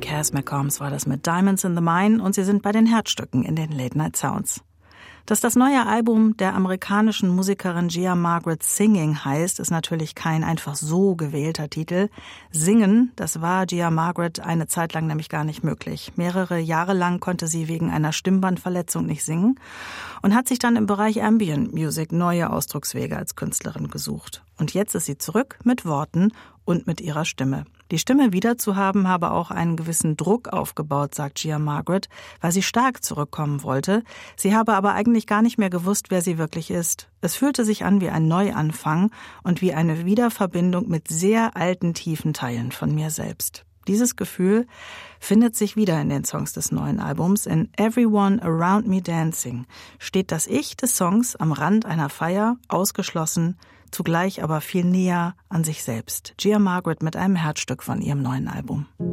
Cass McCombs war das mit Diamonds in the Mine und Sie sind bei den Herzstücken in den Late Night Sounds. Dass das neue Album der amerikanischen Musikerin Gia Margaret Singing heißt, ist natürlich kein einfach so gewählter Titel. Singen, das war Gia Margaret eine Zeit lang nämlich gar nicht möglich. Mehrere Jahre lang konnte sie wegen einer Stimmbandverletzung nicht singen und hat sich dann im Bereich Ambient Music neue Ausdruckswege als Künstlerin gesucht. Und jetzt ist sie zurück mit Worten und mit ihrer Stimme. Die Stimme wiederzuhaben habe auch einen gewissen Druck aufgebaut, sagt Gia Margaret, weil sie stark zurückkommen wollte. Sie habe aber eigentlich gar nicht mehr gewusst, wer sie wirklich ist. Es fühlte sich an wie ein Neuanfang und wie eine Wiederverbindung mit sehr alten, tiefen Teilen von mir selbst. Dieses Gefühl findet sich wieder in den Songs des neuen Albums. In Everyone Around Me Dancing steht das Ich des Songs am Rand einer Feier, ausgeschlossen, zugleich aber viel näher an sich selbst. Gia Margaret mit einem Herzstück von ihrem neuen Album.